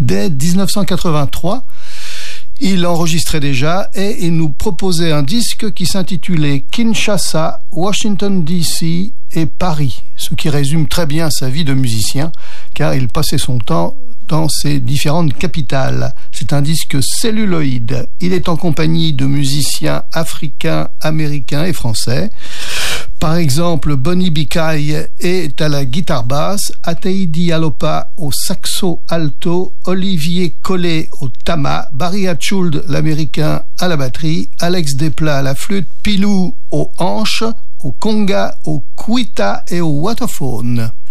Dès 1983, il enregistrait déjà et il nous proposait un disque qui s'intitulait Kinshasa, Washington DC et Paris, ce qui résume très bien sa vie de musicien, car il passait son temps dans ces différentes capitales. C'est un disque celluloïde. Il est en compagnie de musiciens africains, américains et français. Par exemple, Bonnie Bikai est à la guitare basse, Ateidi Alopa au saxo alto, Olivier Collet au tama, Barry Hatchould, l'américain, à la batterie, Alex Desplat à la flûte, Pilou aux hanches, au conga, au cuita et au waterphone.